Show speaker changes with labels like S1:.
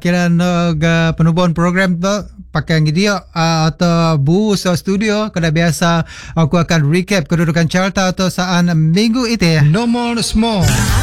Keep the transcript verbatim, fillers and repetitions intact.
S1: Kira nog uh, penubuhan program tu pakai video uh, atau bu sa studio kada biasa aku akan recap kedudukan carta atau saan minggu itu.
S2: No more small.